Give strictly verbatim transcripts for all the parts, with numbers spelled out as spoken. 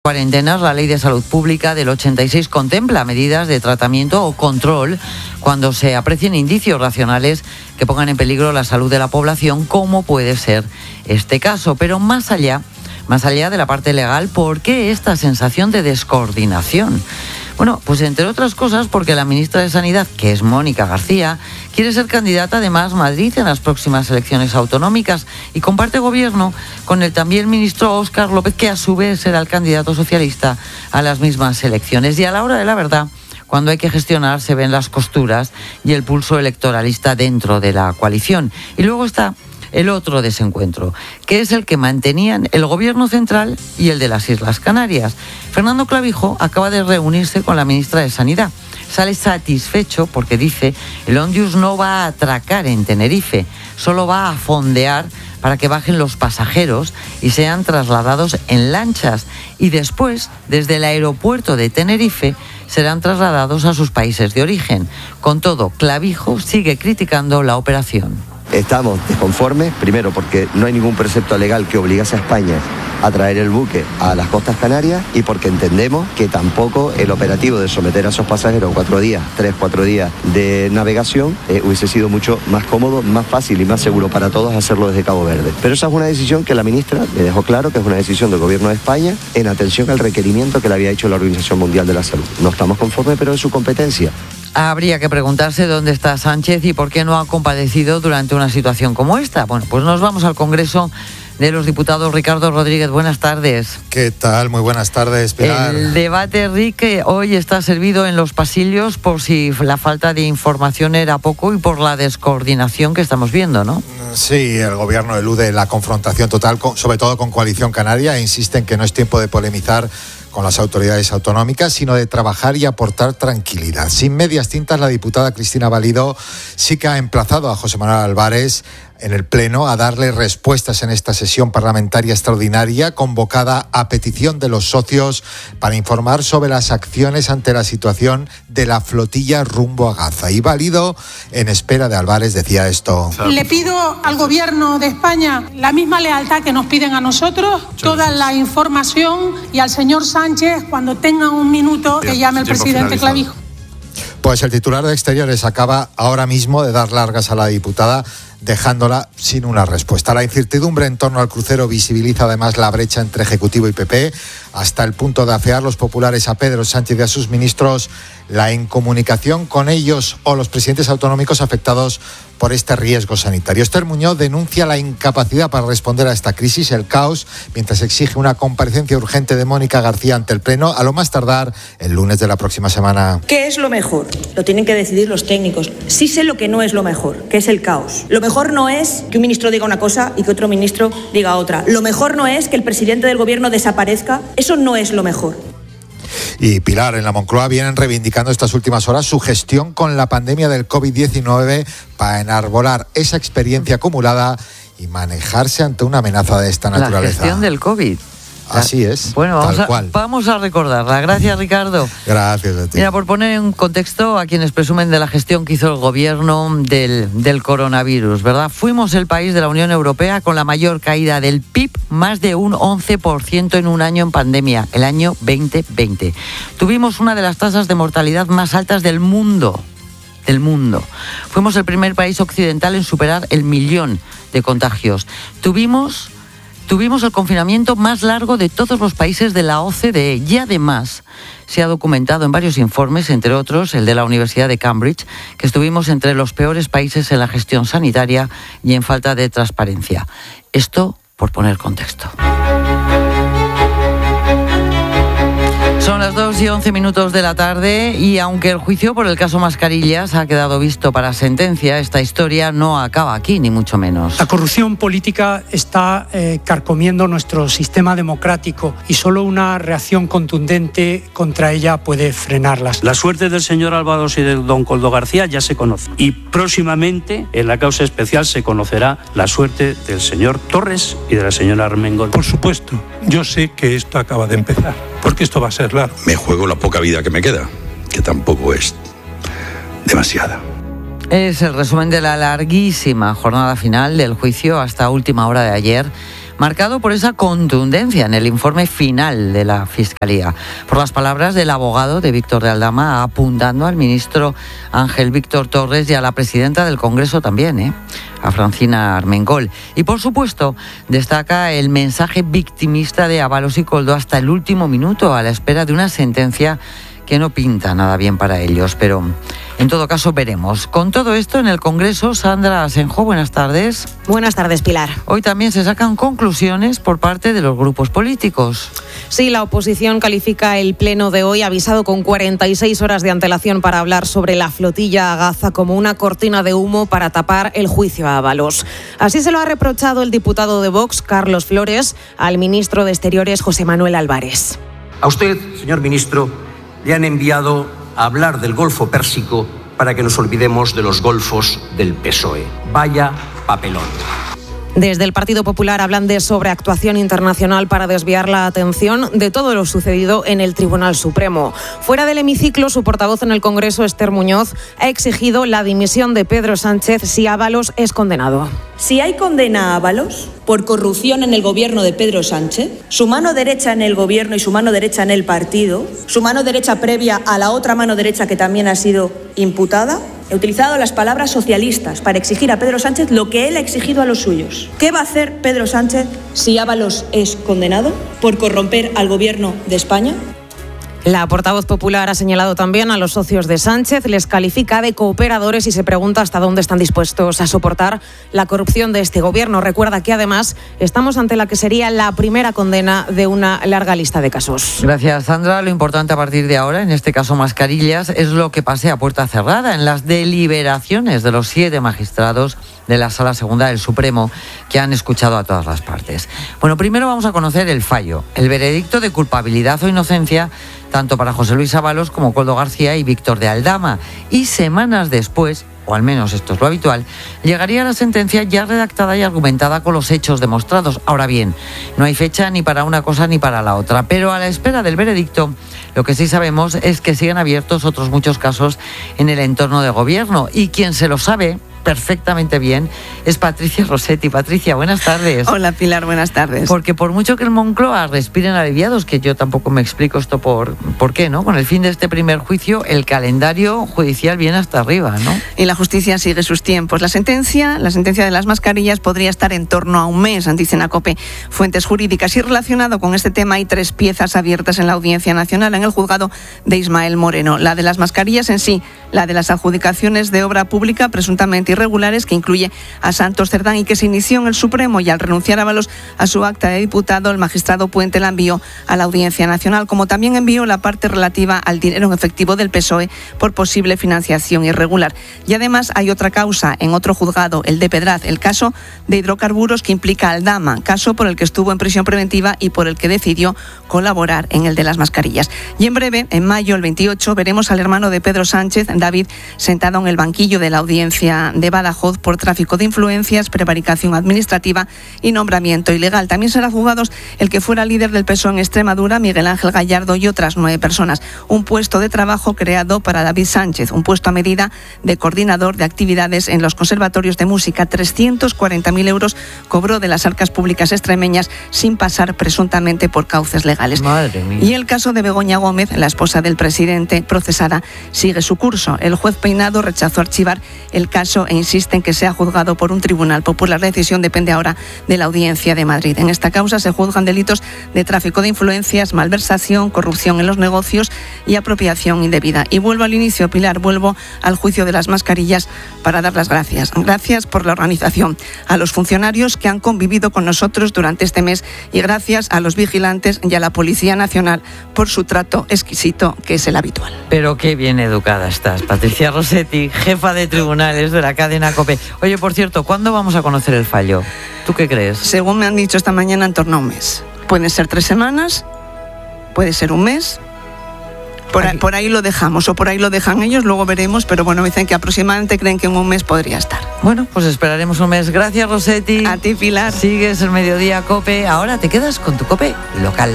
Cuarentenas, la Ley de Salud Pública del ochenta y seis contempla medidas de tratamiento o control cuando se aprecien indicios racionales que pongan en peligro la salud de la población, como puede ser este caso. Pero más allá, más allá de la parte legal, ¿por qué esta sensación de descoordinación? Bueno, pues entre otras cosas porque la ministra de Sanidad, que es Mónica García, quiere ser candidata de Más Madrid en las próximas elecciones autonómicas y comparte gobierno con el también ministro Óscar López, que a su vez será el candidato socialista a las mismas elecciones. Y a la hora de la verdad, cuando hay que gestionar, se ven las costuras y el pulso electoralista dentro de la coalición. Y luego está el otro desencuentro, que es el que mantenían el gobierno central y el de las Islas Canarias. Fernando Clavijo acaba de reunirse con la ministra de Sanidad. Sale satisfecho porque dice el Ondius no va a atracar en Tenerife, solo va a fondear para que bajen los pasajeros y sean trasladados en lanchas, y después, desde el aeropuerto de Tenerife, serán trasladados a sus países de origen. Con todo, Clavijo sigue criticando la operación. Estamos desconformes, primero porque no hay ningún precepto legal que obligase a España a traer el buque a las costas canarias, y porque entendemos que tampoco el operativo de someter a esos pasajeros cuatro días, tres, cuatro días de navegación eh, hubiese sido mucho más cómodo, más fácil y más seguro para todos hacerlo desde Cabo Verde. Pero esa es una decisión que la ministra me dejó claro que es una decisión del Gobierno de España en atención al requerimiento que le había hecho la Organización Mundial de la Salud. No estamos conformes, pero es su competencia. Habría que preguntarse dónde está Sánchez y por qué no ha compadecido durante una situación como esta. Bueno, pues nos vamos al Congreso de los Diputados. Ricardo Rodríguez, buenas tardes. ¿Qué tal? Muy buenas tardes, Pilar. El debate, Rick, hoy está servido en los pasillos por si la falta de información era poco y por la descoordinación que estamos viendo, ¿no? Sí, el Gobierno elude la confrontación total, con, sobre todo con Coalición Canaria, e insiste en que no es tiempo de polemizar con las autoridades autonómicas, sino de trabajar y aportar tranquilidad. Sin medias tintas, la diputada Cristina Valido sí que ha emplazado a José Manuel Álvarez en el Pleno a darle respuestas en esta sesión parlamentaria extraordinaria convocada a petición de los socios para informar sobre las acciones ante la situación de la flotilla rumbo a Gaza. Y Valido, en espera de Álvarez, decía esto. Le pido al Gobierno de España la misma lealtad que nos piden a nosotros, toda la información, y al señor Sánchez, cuando tenga un minuto, que llame el presidente Clavijo. Pues el titular de Exteriores acaba ahora mismo de dar largas a la diputada, dejándola sin una respuesta. La incertidumbre en torno al crucero visibiliza además la brecha entre Ejecutivo y P P, hasta el punto de afear los populares a Pedro Sánchez y a sus ministros la incomunicación con ellos o los presidentes autonómicos afectados por este riesgo sanitario. Esther Muñoz denuncia la incapacidad para responder a esta crisis, el caos, mientras exige una comparecencia urgente de Mónica García ante el Pleno, a lo más tardar el lunes de la próxima semana. ¿Qué es lo mejor? Lo tienen que decidir los técnicos. Sí sé lo que no es lo mejor, que es el caos. Lo mejor no es que un ministro diga una cosa y que otro ministro diga otra. Lo mejor no es que el presidente del gobierno desaparezca. Eso no es lo mejor. Y Pilar, en la Moncloa vienen reivindicando estas últimas horas su gestión con la pandemia del covid diecinueve para enarbolar esa experiencia acumulada y manejarse ante una amenaza de esta naturaleza. La gestión del COVID. Así es. Bueno, vamos, tal a, cual. vamos a recordarla. Gracias, Ricardo. Gracias a ti. Mira, por poner en contexto a quienes presumen de la gestión que hizo el gobierno del, del coronavirus, ¿verdad? Fuimos el país de la Unión Europea con la mayor caída del P I B, más de un once por ciento en un año en pandemia, el año veinte veinte. Tuvimos una de las tasas de mortalidad más altas del mundo. del mundo. Fuimos el primer país occidental en superar el millón de contagios. Tuvimos... Tuvimos el confinamiento más largo de todos los países de la O C D E y además se ha documentado en varios informes, entre otros el de la Universidad de Cambridge, que estuvimos entre los peores países en la gestión sanitaria y en falta de transparencia. Esto por poner contexto. Son las dos y once minutos de la tarde y aunque el juicio por el caso Mascarillas ha quedado visto para sentencia, esta historia no acaba aquí, ni mucho menos. La corrupción política está eh, carcomiendo nuestro sistema democrático y solo una reacción contundente contra ella puede frenarlas. La suerte del señor Álvarez y de don Koldo García ya se conoce y próximamente en la causa especial se conocerá la suerte del señor Torres y de la señora Armengol. Por supuesto, yo sé que esto acaba de empezar, porque esto va a ser largo. Me juego la poca vida que me queda, que tampoco es demasiada. Es el resumen de la larguísima jornada final del juicio hasta última hora de ayer. marcado por esa contundencia en el informe final de la Fiscalía, por las palabras del abogado de Víctor de Aldama apuntando al ministro Ángel Víctor Torres y a la presidenta del Congreso también, ¿eh? a Francina Armengol. Y por supuesto, destaca el mensaje victimista de Ábalos y Koldo hasta el último minuto, a la espera de una sentencia que no pinta nada bien para ellos, pero en todo caso veremos. Con todo esto en el Congreso, Sandra Asenjo, buenas tardes. Buenas tardes, Pilar. Hoy también se sacan conclusiones por parte de los grupos políticos. Sí, la oposición califica el pleno de hoy, avisado con cuarenta y seis horas de antelación para hablar sobre la flotilla a Gaza, como una cortina de humo para tapar el juicio a Ábalos. Así se lo ha reprochado el diputado de Vox, Carlos Flores, al ministro de Exteriores, José Manuel Álvarez. A usted, señor ministro, le han enviado a hablar del Golfo Pérsico para que nos olvidemos de los golfos del P S O E. Vaya papelón. Desde el Partido Popular hablan de sobreactuación internacional para desviar la atención de todo lo sucedido en el Tribunal Supremo. Fuera del hemiciclo, su portavoz en el Congreso, Esther Muñoz, ha exigido la dimisión de Pedro Sánchez si Ábalos es condenado. Si hay condena a Ábalos por corrupción en el gobierno de Pedro Sánchez, su mano derecha en el gobierno y su mano derecha en el partido, su mano derecha previa a la otra mano derecha que también ha sido imputada, he utilizado las palabras socialistas para exigir a Pedro Sánchez lo que él ha exigido a los suyos. ¿Qué va a hacer Pedro Sánchez si Ábalos es condenado por corromper al gobierno de España? La portavoz popular ha señalado también a los socios de Sánchez, les califica de cooperadores y se pregunta hasta dónde están dispuestos a soportar la corrupción de este gobierno. Recuerda que además estamos ante la que sería la primera condena de una larga lista de casos. Gracias, Sandra. Lo importante a partir de ahora, en este caso mascarillas, es lo que pase a puerta cerrada en las deliberaciones de los siete magistrados de la Sala Segunda del Supremo, que han escuchado a todas las partes. Bueno, primero vamos a conocer el fallo, el veredicto de culpabilidad o inocencia, tanto para José Luis Ábalos como Koldo García y Víctor de Aldama. Y semanas después, o al menos esto es lo habitual, llegaría la sentencia ya redactada y argumentada con los hechos demostrados. Ahora bien, no hay fecha ni para una cosa ni para la otra, pero a la espera del veredicto, lo que sí sabemos es que siguen abiertos otros muchos casos en el entorno de gobierno, y quien se lo sabe perfectamente bien es Patricia Rossetti. Patricia, buenas tardes. Hola, Pilar, buenas tardes. Porque por mucho que el Moncloa respiren aliviados, que yo tampoco me explico esto por, por qué, ¿no? Con el fin de este primer juicio, el calendario judicial viene hasta arriba, ¿no? Y la justicia sigue sus tiempos. La sentencia, la sentencia de las mascarillas podría estar en torno a un mes, dicen a COPE fuentes jurídicas. Y relacionado con este tema hay tres piezas abiertas en la Audiencia Nacional, en el juzgado de Ismael Moreno. La de las mascarillas en sí, la de las adjudicaciones de obra pública presuntamente irregulares, que incluye a Santos Cerdán y que se inició en el Supremo, y al renunciar Ábalos a su acta de diputado, el magistrado Puente la envió a la Audiencia Nacional, como también envió la parte relativa al dinero en efectivo del P S O E por posible financiación irregular. Y además hay otra causa en otro juzgado, el de Pedraz, el caso de hidrocarburos que implica a Aldama, caso por el que estuvo en prisión preventiva y por el que decidió colaborar en el de las mascarillas. Y en breve, en mayo, el veintiocho, veremos al hermano de Pedro Sánchez, David, sentado en el banquillo de la Audiencia de Badajoz por tráfico de influencias, prevaricación administrativa y nombramiento ilegal. También será juzgados el que fuera líder del P S O E en Extremadura, Miguel Ángel Gallardo, y otras nueve personas. Un puesto de trabajo creado para David Sánchez, un puesto a medida de coordinador de actividades en los conservatorios de música. trescientos cuarenta mil euros cobró de las arcas públicas extremeñas sin pasar presuntamente por cauces legales. Madre mía. Y el caso de Begoña Gómez, la esposa del presidente procesada, sigue su curso. El juez Peinado rechazó archivar el caso e insiste en que sea juzgado por un tribunal popular. La decisión depende ahora de la Audiencia de Madrid. En esta causa se juzgan delitos de tráfico de influencias, malversación, corrupción en los negocios y apropiación indebida. Y vuelvo al inicio, Pilar, vuelvo al juicio de las mascarillas para dar las gracias. Gracias por la organización, a los funcionarios que han convivido con nosotros durante este mes, y gracias a los vigilantes y a la Policía Nacional por su trato exquisito, que es el habitual. Pero qué bien educada estás, Patricia Rossetti, jefa de tribunales de la cadena COPE. Oye, por cierto, ¿cuándo vamos a conocer el fallo? ¿Tú qué crees? Según me han dicho esta mañana, en torno a un mes. Pueden ser tres semanas, puede ser un mes. Por ahí, por ahí lo dejamos, o por ahí lo dejan ellos, luego veremos, pero bueno, dicen que aproximadamente creen que en un mes podría estar. Bueno, pues esperaremos un mes. Gracias, Rossetti. A ti, Pilar. Sigues el Mediodía COPE. Ahora te quedas con tu COPE local.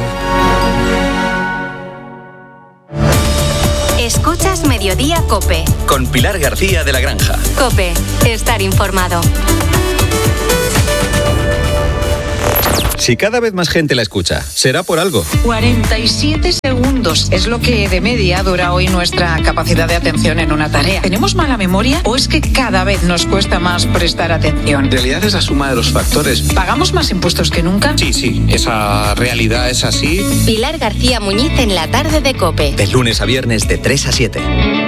Escuchas Mediodía COPE. Con Pilar García de la Granja. COPE, estar informado. Si cada vez más gente la escucha, será por algo. cuarenta y siete segundos es lo que de media dura hoy nuestra capacidad de atención en una tarea. ¿Tenemos mala memoria o es que cada vez nos cuesta más prestar atención? En realidad es la suma de los factores. ¿Pagamos más impuestos que nunca? Sí, sí, esa realidad es así. Pilar García Muñiz en la tarde de COPE. De lunes a viernes de tres a siete.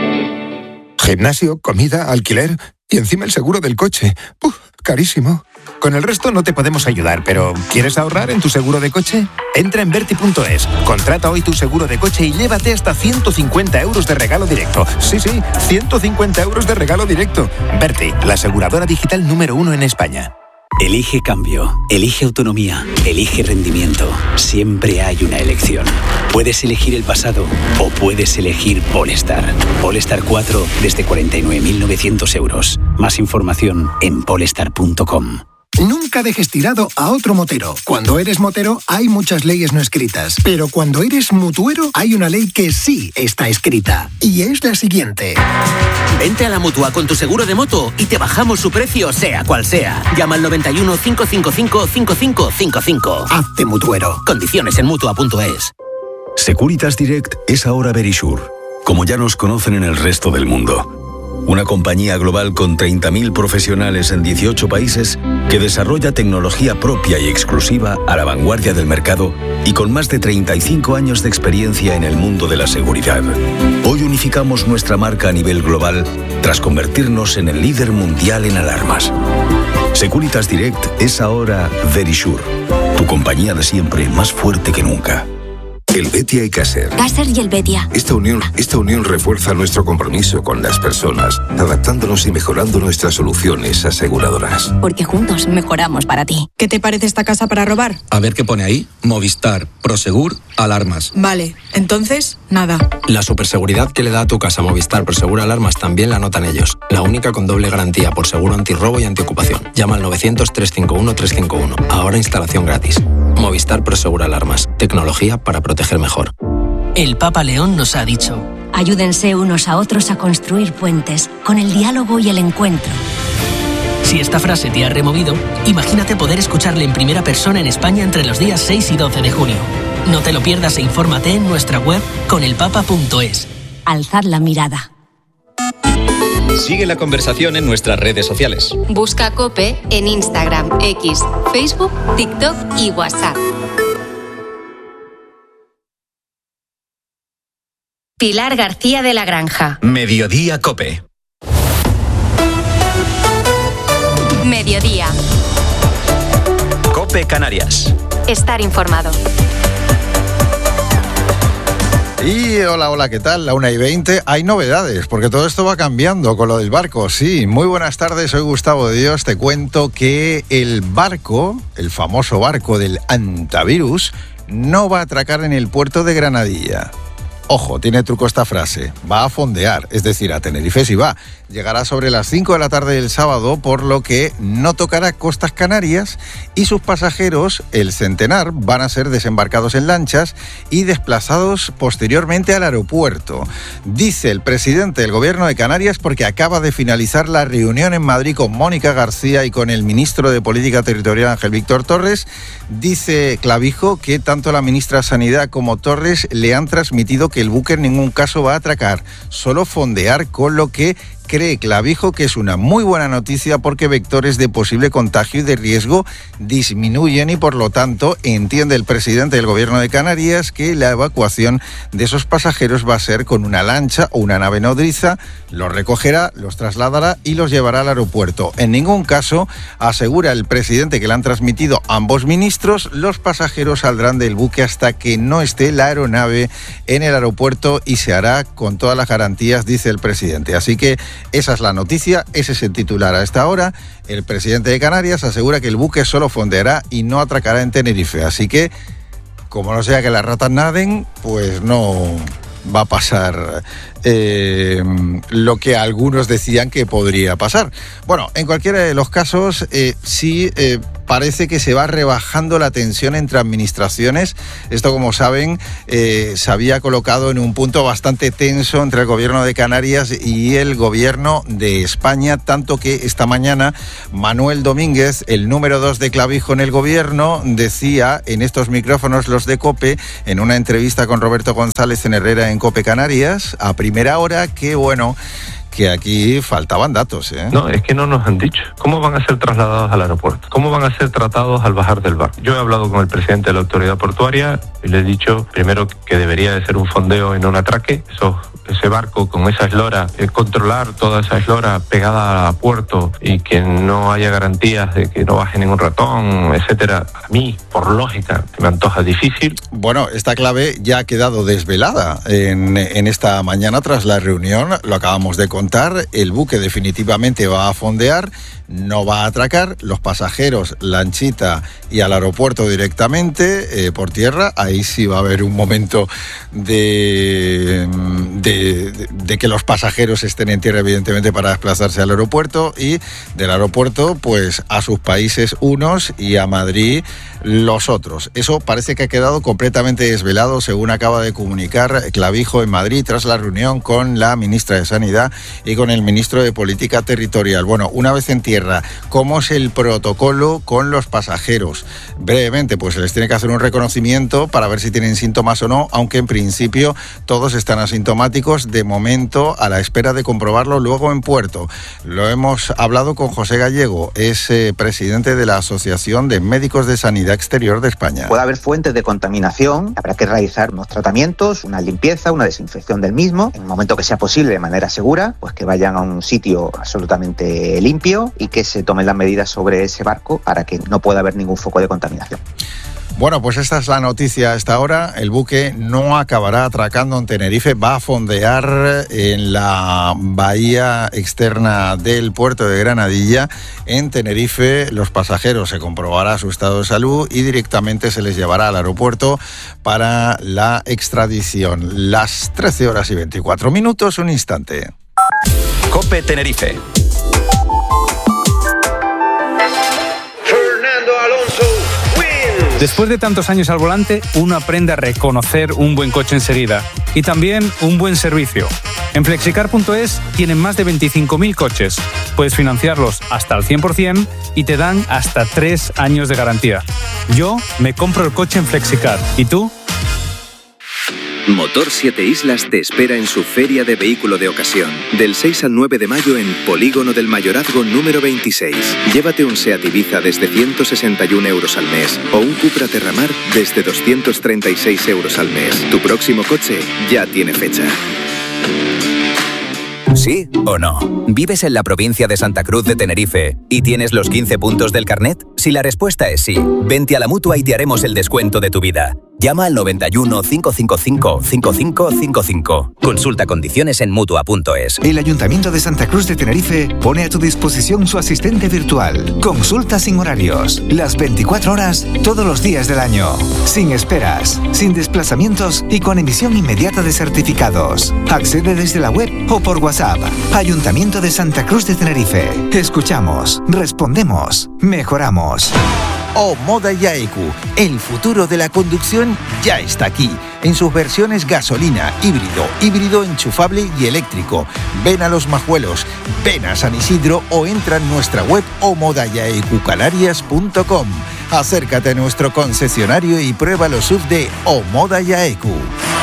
Gimnasio, comida, alquiler y encima el seguro del coche. ¡Uf! Carísimo. Con el resto no te podemos ayudar, pero ¿quieres ahorrar en tu seguro de coche? Entra en Berti punto es, contrata hoy tu seguro de coche y llévate hasta ciento cincuenta euros de regalo directo. Sí, sí, ciento cincuenta euros de regalo directo. Berti, la aseguradora digital número uno en España. Elige cambio, elige autonomía, elige rendimiento. Siempre hay una elección. Puedes elegir el pasado o puedes elegir Polestar. Polestar cuatro desde cuarenta y nueve mil novecientos euros. Más información en polestar punto com. Nunca dejes tirado a otro motero. Cuando eres motero hay muchas leyes no escritas, pero cuando eres mutuero hay una ley que sí está escrita, y es la siguiente. Vente a la Mutua con tu seguro de moto y te bajamos su precio sea cual sea. Llama al noventa y uno, cinco cinco cinco, cinco cinco cinco cinco. Hazte mutuero. Condiciones en mutua punto es. Securitas Direct es ahora Verisure, como ya nos conocen en el resto del mundo. Una compañía global con treinta mil profesionales en dieciocho países que desarrolla tecnología propia y exclusiva a la vanguardia del mercado y con más de treinta y cinco años de experiencia en el mundo de la seguridad. Hoy unificamos nuestra marca a nivel global tras convertirnos en el líder mundial en alarmas. Securitas Direct es ahora Verisure, tu compañía de siempre más fuerte que nunca. Helvetia y Caser. Caser y Helvetia. Esta unión, esta unión refuerza nuestro compromiso con las personas, adaptándonos y mejorando nuestras soluciones aseguradoras. Porque juntos mejoramos para ti. ¿Qué te parece esta casa para robar? A ver qué pone ahí. Movistar, Prosegur, Alarmas. Vale, entonces, nada. La superseguridad que le da a tu casa Movistar Prosegur Alarmas también la notan ellos. La única con doble garantía por seguro antirrobo y antiocupación. Llama al novecientos, trescientos cincuenta y uno, trescientos cincuenta y uno. Ahora instalación gratis. Movistar Prosegur Alarmas. Tecnología para proteger mejor. El Papa León nos ha dicho: ayúdense unos a otros a construir puentes con el diálogo y el encuentro. Si esta frase te ha removido, imagínate poder escucharle en primera persona en España entre los días seis y doce de junio. No te lo pierdas e infórmate en nuestra web conelpapa punto es. Alzad la mirada. Sigue la conversación en nuestras redes sociales. Busca COPE en Instagram, X, Facebook, TikTok y WhatsApp. Pilar García de la Granja. Mediodía COPE. Mediodía. COPE Canarias. Estar informado. Y hola, hola, ¿qué tal? La una y veinte. Hay novedades, porque todo esto va cambiando con lo del barco. Sí, muy buenas tardes, soy Gustavo de Dios. Te cuento que el barco, el famoso barco del Antavirus, no va a atracar en el puerto de Granadilla. Ojo, tiene truco esta frase. Va a fondear, es decir, a Tenerife sí va. Llegará sobre las cinco de la tarde del sábado, por lo que no tocará costas canarias y sus pasajeros, el centenar, van a ser desembarcados en lanchas y desplazados posteriormente al aeropuerto. Dice el presidente del Gobierno de Canarias, porque acaba de finalizar la reunión en Madrid con Mónica García y con el ministro de Política Territorial, Ángel Víctor Torres. Dice Clavijo que tanto la ministra de Sanidad como Torres le han transmitido que el buque en ningún caso va a atracar, solo fondear, con lo que cree Clavijo que es una muy buena noticia porque vectores de posible contagio y de riesgo disminuyen y por lo tanto entiende el presidente del Gobierno de Canarias que la evacuación de esos pasajeros va a ser con una lancha o una nave nodriza, los recogerá, los trasladará y los llevará al aeropuerto. En ningún caso, asegura el presidente que le han transmitido ambos ministros, los pasajeros saldrán del buque hasta que no esté la aeronave en el aeropuerto y se hará con todas las garantías, dice el presidente. Así que esa es la noticia, ese es el titular a esta hora. El presidente de Canarias asegura que el buque solo fondeará y no atracará en Tenerife. Así que, como no sea que las ratas naden, pues no va a pasar eh, lo que algunos decían que podría pasar. Bueno, en cualquiera de los casos, eh, sí eh, parece que se va rebajando la tensión entre administraciones. Esto, como saben, eh, se había colocado en un punto bastante tenso entre el gobierno de Canarias y el gobierno de España, tanto que esta mañana Manuel Domínguez, el número dos de Clavijo en el gobierno, decía en estos micrófonos, los de COPE, en una entrevista con Roberto González en Herrera en COPE Canarias, a primera hora, que bueno, que aquí faltaban datos, ¿eh? No, es que no nos han dicho cómo van a ser trasladados al aeropuerto, cómo van a ser tratados al bajar del barco. Yo he hablado con el presidente de la autoridad portuaria y le he dicho primero que debería de ser un fondeo en un atraque, eso, ese barco con esa eslora, eh, controlar toda esa eslora pegada a puerto y que no haya garantías de que no baje ningún ratón, etcétera. A mí, por lógica, me antoja difícil. Bueno, esta clave ya ha quedado desvelada en, en esta mañana tras la reunión, lo acabamos de contar. El buque definitivamente va a fondear, no va a atracar, los pasajeros, lanchita y al aeropuerto directamente eh, por tierra. Ahí sí va a haber un momento de, de, de, de que los pasajeros estén en tierra, evidentemente, para desplazarse al aeropuerto, y del aeropuerto pues a sus países unos y a Madrid los otros. Eso parece que ha quedado completamente desvelado, según acaba de comunicar Clavijo en Madrid tras la reunión con la ministra de Sanidad y con el ministro de Política Territorial. Bueno, una vez en tierra, ¿cómo es el protocolo con los pasajeros? Brevemente, pues se les tiene que hacer un reconocimiento para ver si tienen síntomas o no, aunque en principio todos están asintomáticos de momento, a la espera de comprobarlo luego en puerto. Lo hemos hablado con José Gallego, es eh, presidente de la Asociación de Médicos de Sanidad Exterior de España. Puede haber fuentes de contaminación, habrá que realizar unos tratamientos, una limpieza, una desinfección del mismo, en el momento que sea posible, de manera segura, pues que vayan a un sitio absolutamente limpio y que se tomen las medidas sobre ese barco para que no pueda haber ningún foco de contaminación. Bueno, pues esta es la noticia a esta hora. El buque no acabará atracando en Tenerife, va a fondear en la bahía externa del puerto de Granadilla. En Tenerife los pasajeros se comprobará su estado de salud y directamente se les llevará al aeropuerto para la extradición. Las trece horas y veinticuatro minutos, un instante. COPE Tenerife. Después de tantos años al volante, uno aprende a reconocer un buen coche enseguida y también un buen servicio. En flexicar punto es tienen más de veinticinco mil coches. Puedes financiarlos hasta al cien por ciento y te dan hasta tres años de garantía. Yo me compro el coche en Flexicar. ¿Y tú? Motor Siete Islas te espera en su Feria de Vehículo de Ocasión, del seis al nueve de mayo en Polígono del Mayorazgo número veintiséis. Llévate un Seat Ibiza desde ciento sesenta y un euros al mes o un Cupra Terramar desde doscientos treinta y seis euros al mes. Tu próximo coche ya tiene fecha. ¿Sí o no? ¿Vives en la provincia de Santa Cruz de Tenerife y tienes los quince puntos del carnet? Si la respuesta es sí, vente a la Mutua y te haremos el descuento de tu vida. Llama al noventa y uno, cinco cinco cinco, cinco cinco cinco cinco. Consulta condiciones en Mutua punto es. El Ayuntamiento de Santa Cruz de Tenerife pone a tu disposición su asistente virtual. Consulta sin horarios, las veinticuatro horas, todos los días del año. Sin esperas, sin desplazamientos y con emisión inmediata de certificados. Accede desde la web o por WhatsApp. Ayuntamiento de Santa Cruz de Tenerife. Escuchamos, respondemos, mejoramos. Omoda y A E Q, el futuro de la conducción ya está aquí, en sus versiones gasolina, híbrido, híbrido enchufable y eléctrico. Ven a Los Majuelos, ven a San Isidro o entra en nuestra web omoda y a e q canarias punto com. Acércate a nuestro concesionario y prueba los S U V de Omoda y A E Q.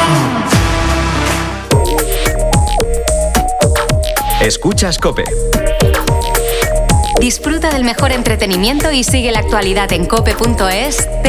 Escuchas COPE. Disfruta del mejor entretenimiento y sigue la actualidad en cope punto es.